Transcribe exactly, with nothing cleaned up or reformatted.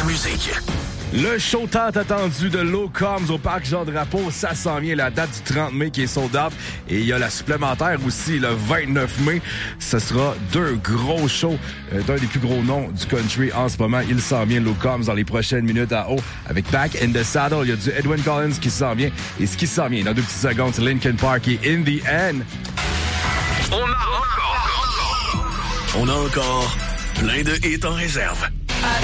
la musique. Le show tant attendu de Low Combs au Parc Jean-Drapeau, ça s'en vient, la date du trente mai qui est sold out. Et il y a la supplémentaire aussi, le vingt-neuf mai. Ce sera deux gros shows euh, d'un des plus gros noms du country en ce moment. Il s'en vient, Low Combs, dans les prochaines minutes à haut. Avec Back in the Saddle, il y a du Edwyn Collins qui s'en vient. Et ce qui s'en vient, dans deux petites secondes, c'est Linkin Park et In the End. On a encore... On a encore plein de hits en réserve.